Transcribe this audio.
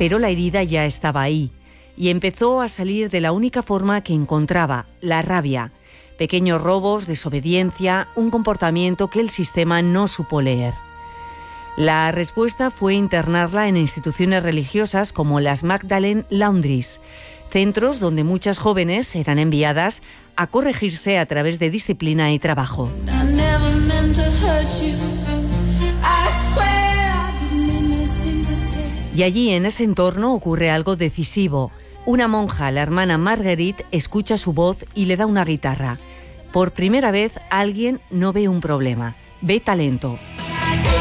Pero la herida ya estaba ahí y empezó a salir de la única forma que encontraba, la rabia. Pequeños robos, desobediencia, un comportamiento que el sistema no supo leer. La respuesta fue internarla en instituciones religiosas como las Magdalene Laundries, centros donde muchas jóvenes eran enviadas a corregirse a través de disciplina y trabajo. Y allí, en ese entorno, ocurre algo decisivo. Una monja, la hermana Marguerite, escucha su voz y le da una guitarra. Por primera vez, alguien no ve un problema, ve talento.